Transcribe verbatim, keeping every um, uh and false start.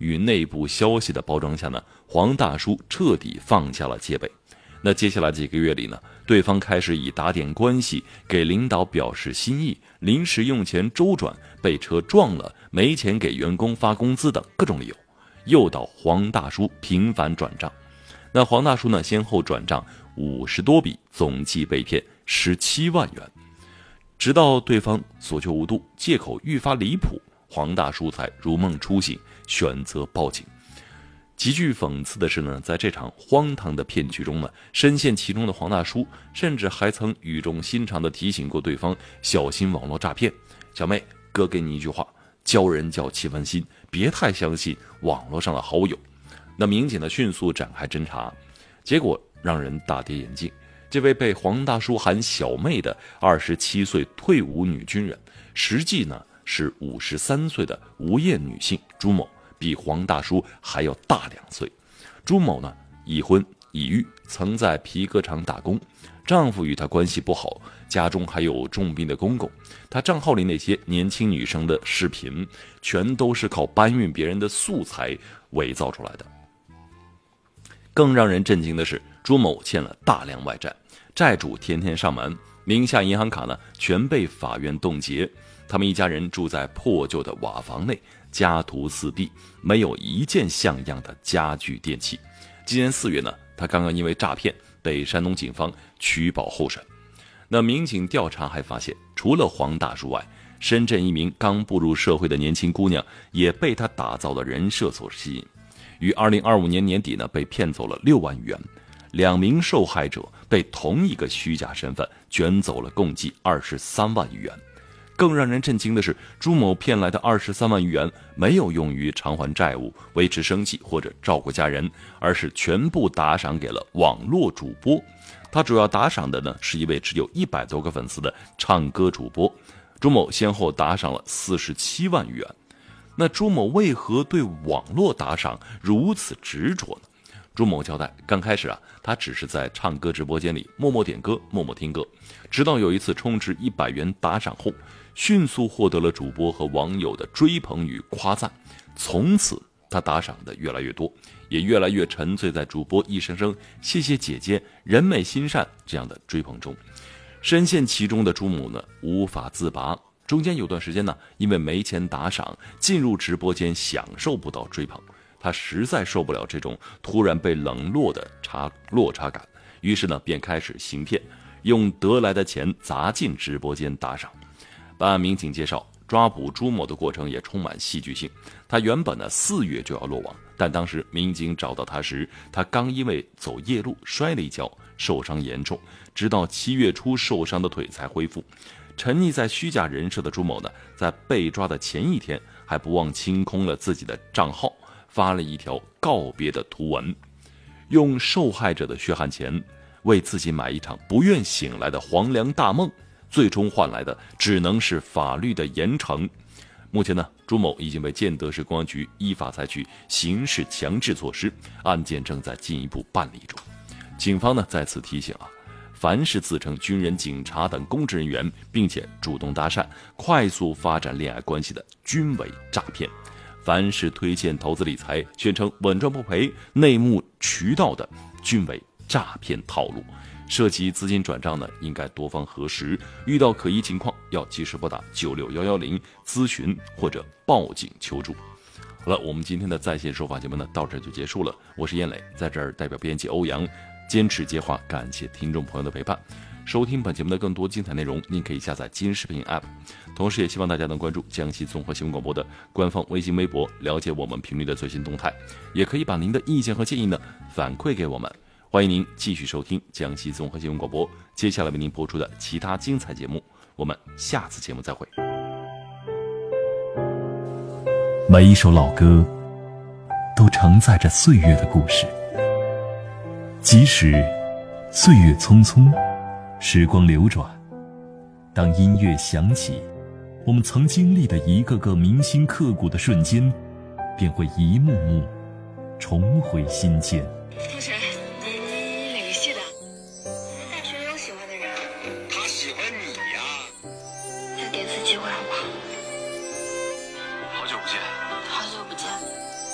与内部消息的包装下呢，黄大叔彻底放下了戒备。那接下来几个月里呢，对方开始以打点关系、给领导表示心意、临时用钱周转、被车撞了、没钱给员工发工资等各种理由，诱导黄大叔频繁转账。那黄大叔呢，先后转账五十多笔，总计被骗十七万元。直到对方所求无度，借口愈发离谱，黄大叔才如梦初醒，选择报警。极具讽刺的是呢，在这场荒唐的骗局中呢，深陷其中的黄大叔甚至还曾语重心长地提醒过对方小心网络诈骗。小妹，哥给你一句话，教人叫七分心，别太相信网络上的好友。那民警呢迅速展开侦查，结果让人大跌眼镜。这位被黄大叔喊小妹的二十七岁退伍女军人，实际呢是五十三岁的无业女性朱某，比黄大叔还要大两岁。朱某呢已婚已育，曾在皮革厂打工，丈夫与她关系不好，家中还有重病的公公。她账号里那些年轻女生的视频，全都是靠搬运别人的素材伪造出来的。更让人震惊的是，朱某欠了大量外债，债主天天上门，名下银行卡呢全被法院冻结。他们一家人住在破旧的瓦房内，家徒四壁，没有一件像样的家具电器。今年四月呢，他刚刚因为诈骗被山东警方取保候审。那民警调查还发现，除了黄大叔外，深圳一名刚步入社会的年轻姑娘也被他打造的人设所吸引。于二零二五年年底呢，被骗走了六万余元。两名受害者被同一个虚假身份卷走了共计二十三万余元。更让人震惊的是，朱某骗来的二十三万余元没有用于偿还债务、维持生计或者照顾家人，而是全部打赏给了网络主播。他主要打赏的呢是一位只有一百多个粉丝的唱歌主播。朱某先后打赏了四十七万余元。那朱某为何对网络打赏如此执着呢？朱某交代，刚开始啊，他只是在唱歌直播间里默默点歌，默默听歌，直到有一次充值一百元打赏后，迅速获得了主播和网友的追捧与夸赞。从此，他打赏的越来越多，也越来越沉醉在主播一声声谢谢姐姐、人美心善这样的追捧中。深陷其中的朱某呢，无法自拔。中间有段时间呢，因为没钱打赏，进入直播间享受不到追捧。他实在受不了这种突然被冷落的差落差感，于是呢便开始行骗，用得来的钱砸进直播间打赏。办案民警介绍，抓捕朱某的过程也充满戏剧性。他原本呢四月就要落网，但当时民警找到他时，他刚因为走夜路摔了一跤，受伤严重，直到七月初受伤的腿才恢复。沉溺在虚假人设的朱某呢，在被抓的前一天还不忘清空了自己的账号，发了一条告别的图文，用受害者的血汗钱为自己买一场不愿醒来的黄粱大梦，最终换来的只能是法律的严惩。目前呢，朱某已经被建德市公安局依法采取刑事强制措施，案件正在进一步办理中。警方呢再次提醒啊，凡是自称军人、警察等公职人员，并且主动搭讪、快速发展恋爱关系的，均为诈骗。凡是推荐投资理财、宣称稳赚不赔、内幕渠道的，均为诈骗套路。涉及资金转账呢，应该多方核实，遇到可疑情况要及时拨打九六一一零咨询或者报警求助。好了，我们今天的在线说法节目呢到这就结束了。我是燕磊，在这儿代表编辑欧阳坚持接话，感谢听众朋友的陪伴。收听本节目的更多精彩内容，您可以下载今日视频 App， 同时也希望大家能关注江西综合新闻广播的官方微信微博，了解我们频率的最新动态。也可以把您的意见和建议呢反馈给我们。欢迎您继续收听江西综合新闻广播，接下来为您播出的其他精彩节目，我们下次节目再会。 每一首老歌都承载着岁月的故事，即使岁月匆匆，时光流转，当音乐响起，我们曾经历的一个个铭心刻骨的瞬间，便会一幕幕重回心间。 风神